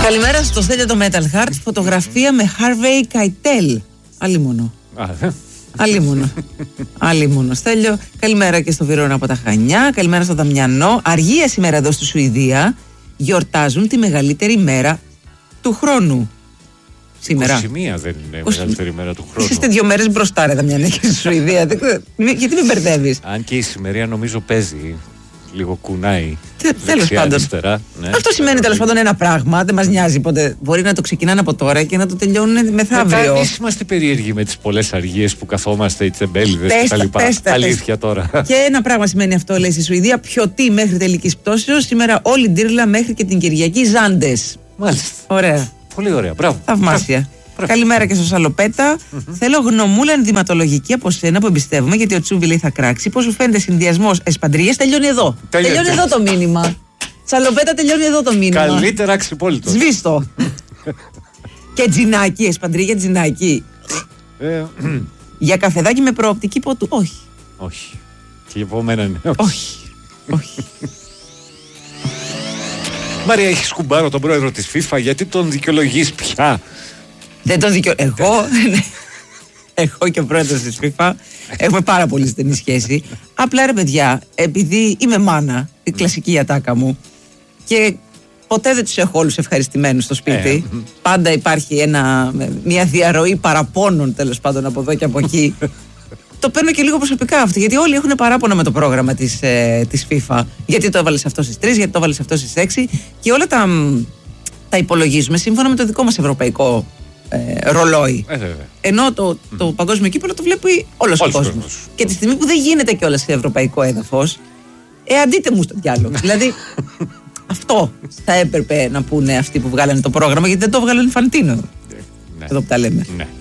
Καλημέρα στο Στέλιο το Metal Heart. Φωτογραφία με Harvey Keitel. Αλίμονο. Αλίμονο. Στέλιο, καλημέρα και στο Βυρόνα από τα Χανιά. Καλημέρα στο Δαμιανό. Αργία σήμερα εδώ στη Σουηδία. Γιορτάζουν τη μεγαλύτερη μέρα του χρόνου. Σήμερα. 21 δεν είναι η μεγαλύτερη μέρα του χρόνου. Είστε 2 μέρες μπροστά, ρε Δαμιανέ, και στη Σουηδία. Γιατί με μπερδεύεις? Αν και η σημερία νομίζω παίζει. Λίγο κουνάει. Τέλος πάντων. Αριστερά, ναι. Αυτό σημαίνει τέλος πάντων ένα πράγμα. Δεν μας νοιάζει πότε. Μπορεί να το ξεκινάνε από τώρα και να το τελειώνουν μεθαύριο. Εμείς είμαστε περίεργοι με τις πολλές αργίες που καθόμαστε, οι τσεμπέλιδες κτλ. Αλήθεια τώρα. Και ένα πράγμα σημαίνει αυτό, λέει στη Σουηδία. Πιωτή μέχρι τελικής πτώσεως. Σήμερα όλη ντύρλα μέχρι και την Κυριακή ζάντες. Μάλιστα. Ωραία. Πολύ ωραία. Μπράβο. Θαυμάσια. Καλημέρα και στο Σαλοπέτα. Θέλω γνωμούλα ενδυματολογική από σένα που εμπιστεύομαι, γιατί ο Τσούβι λέει θα κράξει. Πώς σου φαίνεται συνδυασμός εσπαντρίες? Τελειώνει εδώ. Τελειώνει εδώ το μήνυμα. Σαλοπέτα, τελειώνει εδώ το μήνυμα. Καλύτερα ξυπόλυτο. Σβήστο. Και τζινάκι, εσπαντρία τζινάκι. Για καφεδάκι με προοπτική ποτού? Όχι. Όχι. Και από μένα είναι. Όχι. Όχι. Μαρία, έχει σκουμπάρο τον πρόεδρο της FIFA, γιατί τον δικαιολογείς πια? Δεν τον εγώ και ο πρόεδρος της FIFA έχουμε πάρα πολύ στενή σχέση. Απλά ρε παιδιά, επειδή είμαι μάνα, η κλασική ατάκα μου, και ποτέ δεν τους έχω όλους ευχαριστημένους στο σπίτι. Πάντα υπάρχει μια διαρροή παραπώνων, τέλος πάντων, από εδώ και από εκεί. Το παίρνω και λίγο προσωπικά αυτό, γιατί όλοι έχουν παράπονα με το πρόγραμμα της FIFA. Γιατί το έβαλες αυτό στις 3, γιατί το έβαλες αυτό στις 6, και όλα τα υπολογίζουμε σύμφωνα με το δικό μας ευρωπαϊκό ρολόι. Ενώ το παγκόσμιο κύπελλο το βλέπει όλος ο κόσμος. Και τη στιγμή που δεν γίνεται κιόλας σε ευρωπαϊκό έδαφος, αντίτε μου στο διάλογο. Δηλαδή, αυτό θα έπρεπε να πούνε αυτοί που βγάλανε το πρόγραμμα, γιατί δεν το βγάλανε Φαντίνο. Εδώ που τα λέμε.